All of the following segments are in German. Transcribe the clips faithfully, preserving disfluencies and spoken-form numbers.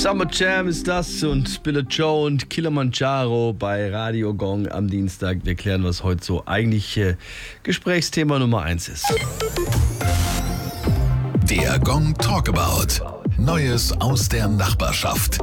Summer Jam ist das und Billie Joe und Kilimanjaro bei Radio Gong am Dienstag. Wir klären, was heute so eigentlich äh, Gesprächsthema Nummer eins ist. Der Gong Talkabout. Neues aus der Nachbarschaft.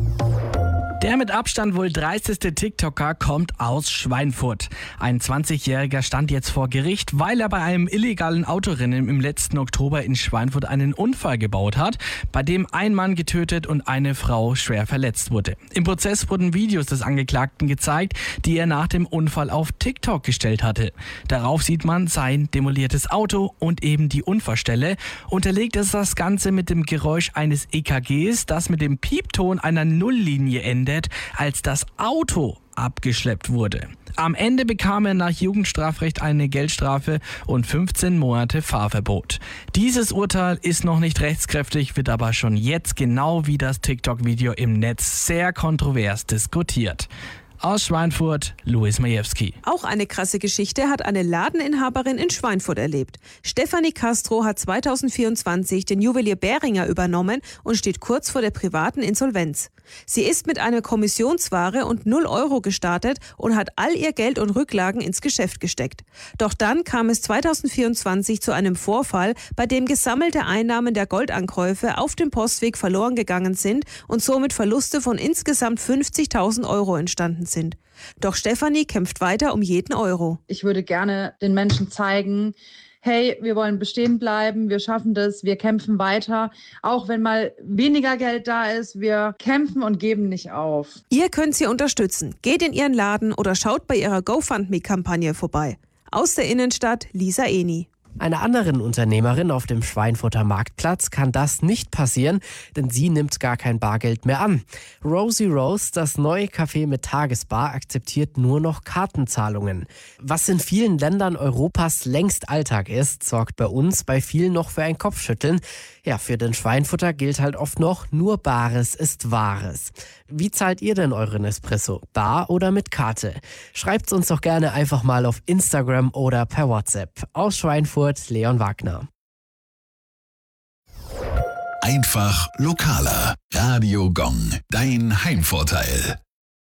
Der mit Abstand wohl dreisteste TikToker kommt aus Schweinfurt. Ein zwanzigjähriger stand jetzt vor Gericht, weil er bei einem illegalen Autorennen im letzten Oktober in Schweinfurt einen Unfall gebaut hat, bei dem ein Mann getötet und eine Frau schwer verletzt wurde. Im Prozess wurden Videos des Angeklagten gezeigt, die er nach dem Unfall auf TikTok gestellt hatte. Darauf sieht man sein demoliertes Auto und eben die Unfallstelle. Unterlegt ist das Ganze mit dem Geräusch eines E K Gs, das mit dem Piepton einer Nulllinie endet, als das Auto abgeschleppt wurde. Am Ende bekam er nach Jugendstrafrecht eine Geldstrafe und fünfzehn Monate Fahrverbot. Dieses Urteil ist noch nicht rechtskräftig, wird aber schon jetzt genau wie das TikTok-Video im Netz sehr kontrovers diskutiert. Aus Schweinfurt, Luis Majewski. Auch eine krasse Geschichte hat eine Ladeninhaberin in Schweinfurt erlebt. Stefanie Castro hat zweitausendvierundzwanzig den Juwelier Behringer übernommen und steht kurz vor der privaten Insolvenz. Sie ist mit einer Kommissionsware und null Euro gestartet und hat all ihr Geld und Rücklagen ins Geschäft gesteckt. Doch dann kam es zweitausendvierundzwanzig zu einem Vorfall, bei dem gesammelte Einnahmen der Goldankäufe auf dem Postweg verloren gegangen sind und somit Verluste von insgesamt fünfzigtausend Euro entstanden sind. Doch Stefanie kämpft weiter um jeden Euro. Ich würde gerne den Menschen zeigen, hey, wir wollen bestehen bleiben, wir schaffen das, wir kämpfen weiter. Auch wenn mal weniger Geld da ist, wir kämpfen und geben nicht auf. Ihr könnt sie unterstützen. Geht in ihren Laden oder schaut bei ihrer GoFundMe-Kampagne vorbei. Aus der Innenstadt, Lisa Eni. Einer anderen Unternehmerin auf dem Schweinfurter Marktplatz kann das nicht passieren, denn sie nimmt gar kein Bargeld mehr an. Rosie Rose, das neue Café mit Tagesbar, akzeptiert nur noch Kartenzahlungen. Was in vielen Ländern Europas längst Alltag ist, sorgt bei uns bei vielen noch für ein Kopfschütteln. Ja, für den Schweinfurter gilt halt oft noch, nur Bares ist Wahres. Wie zahlt ihr denn euren Espresso? Bar oder mit Karte? Schreibt's uns doch gerne einfach mal auf Instagram oder per WhatsApp. Aus Schweinfurt, Leon Wagner. Einfach lokaler. Radio Gong, dein Heimvorteil.